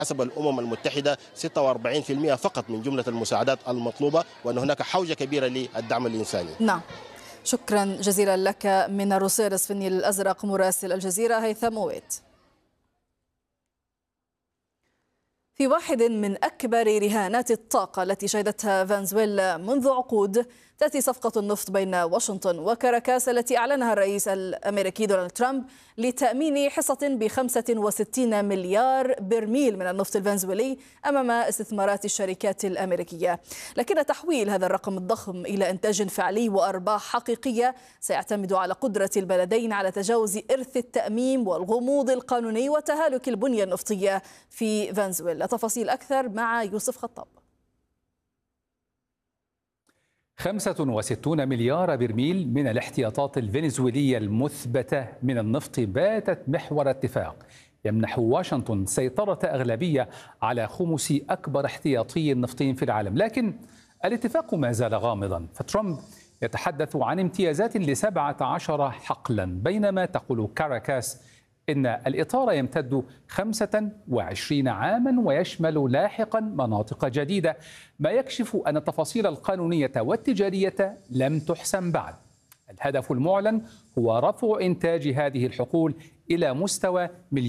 حسب الأمم المتحدة 46% فقط من جملة المساعدات المطلوبة، وأن هناك حوجة كبيرة للدعم الإنساني. نعم، شكرا جزيلا لك من روسيرس في النيل الأزرق مراسل الجزيرة هيثم ويت. في واحد من أكبر رهانات الطاقة التي شهدتها فنزويلا منذ عقود تأتي صفقة النفط بين واشنطن وكاراكاس التي أعلنها الرئيس الأمريكي دونالد ترامب لتأمين حصة ب65 مليار برميل من النفط الفنزويلي أمام استثمارات الشركات الأمريكية. لكن تحويل هذا الرقم الضخم إلى إنتاج فعلي وأرباح حقيقية سيعتمد على قدرة البلدين على تجاوز إرث التأميم والغموض القانوني وتهالك البنية النفطية في فنزويلا. تفاصيل أكثر مع يوسف خطاب. 65 مليار برميل من الاحتياطات الفنزويلية المثبتة من النفط باتت محور اتفاق يمنح واشنطن سيطرة أغلبية على خمس أكبر احتياطي نفطي في العالم، لكن الاتفاق ما زال غامضا، فترامب يتحدث عن امتيازات ل17 حقلا، بينما تقول كاراكاس إن الإطار يمتد 25 عاما ويشمل لاحقا مناطق جديدة، ما يكشف أن التفاصيل القانونية والتجارية لم تحسم بعد. الهدف المعلن هو رفع إنتاج هذه الحقول إلى مستوى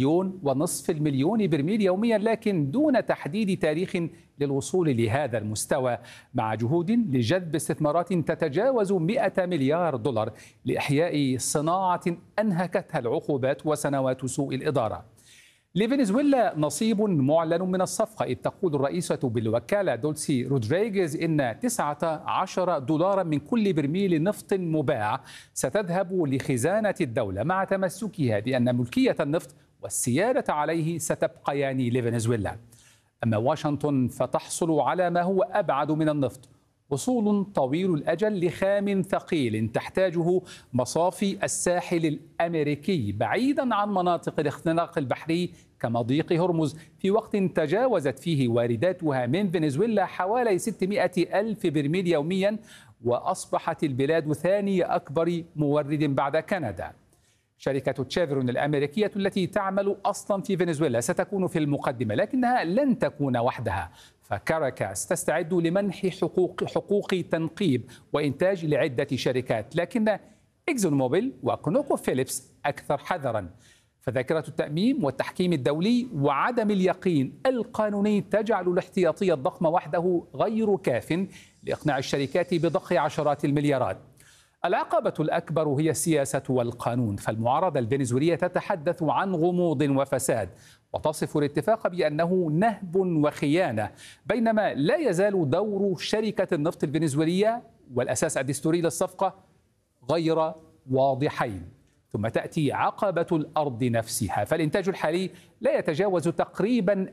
1.5 مليون برميل يوميا، لكن دون تحديد تاريخ للوصول لهذا المستوى، مع جهود لجذب استثمارات تتجاوز 100 مليار دولار لإحياء صناعة أنهكتها العقوبات وسنوات سوء الإدارة. لفنزويلا نصيب معلن من الصفقة، إذ تقول الرئيسة بالوكالة دولسي رودريغيز إن 19 دولارا من كل برميل نفط مباع ستذهب لخزانة الدولة، مع تمسكها بأن ملكية النفط والسيادة عليه ستبقيان لفنزويلا. أما واشنطن فتحصل على ما هو أبعد من النفط، وصول طويل الأجل لخام ثقيل تحتاجه مصافي الساحل الأمريكي بعيدا عن مناطق الاختناق البحري كمضيق هرمز، في وقت تجاوزت فيه وارداتها من فنزويلا حوالي 600 ألف برميل يوميا، وأصبحت البلاد ثاني أكبر مورد بعد كندا. شركة تشيفرون الأمريكية التي تعمل أصلا في فنزويلا ستكون في المقدمة، لكنها لن تكون وحدها، فكاراكاس تستعد لمنح حقوق تنقيب وإنتاج لعدة شركات، لكن إكزون موبيل وكونوكو فيليبس أكثر حذرا، فذاكرة التأميم والتحكيم الدولي وعدم اليقين القانوني تجعل الاحتياطي الضخم وحده غير كاف لإقناع الشركات بضخ عشرات المليارات. العقبة الأكبر هي السياسة والقانون، فالمعارضة الفنزويلية تتحدث عن غموض وفساد وتصف الاتفاق بأنه نهب وخيانة، بينما لا يزال دور شركة النفط الفنزويلية والأساس الدستوري للصفقة غير واضحين. ثم تأتي عقبة الأرض نفسها، فالإنتاج الحالي لا يتجاوز تقريبا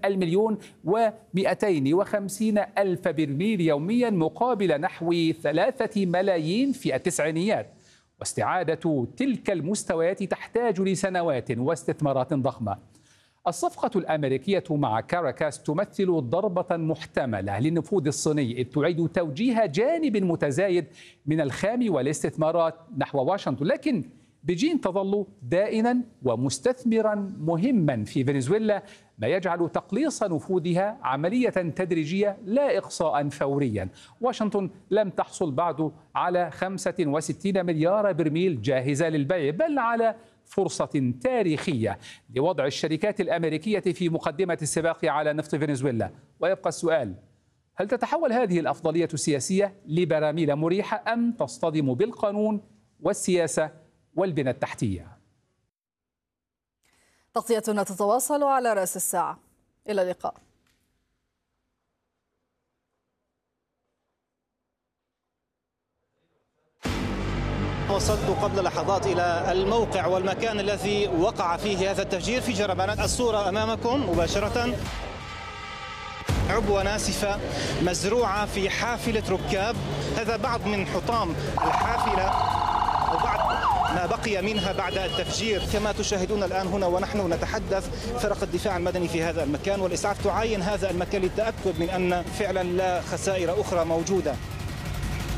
1,250,000 برميل يوميا مقابل نحو 3 ملايين في التسعينيات، واستعادة تلك المستويات تحتاج لسنوات واستثمارات ضخمة. الصفقة الأمريكية مع كاراكاس تمثل ضربة محتملة للنفوذ الصيني، إذ تعيد توجيه جانب متزايد من الخام والاستثمارات نحو واشنطن، لكن بيجين تظل دائما ومستثمرا مهما في فنزويلا، ما يجعل تقليص نفوذها عملية تدريجية لا إقصاء فوريا. واشنطن لم تحصل بعد على 65 مليار برميل جاهزة للبيع، بل على فرصة تاريخية لوضع الشركات الأمريكية في مقدمة السباق على نفط فنزويلا. ويبقى السؤال: هل تتحول هذه الأفضلية السياسية لبراميل مريحة أم تصطدم بالقانون والسياسة والبنى التحتية؟ تغطيتنا تتواصل على رأس الساعة. إلى اللقاء. وصلت قبل لحظات إلى الموقع والمكان الذي وقع فيه هذا التفجير في جربانات. الصورة أمامكم مباشرة، عبوة ناسفة مزروعة في حافلة ركاب. هذا بعض من حطام الحافلة وبعض ما بقي منها بعد التفجير. كما تشاهدون الآن هنا ونحن نتحدث، فرق الدفاع المدني في هذا المكان والإسعاف تعاين هذا المكان للتأكد من أن فعلا لا خسائر أخرى موجودة.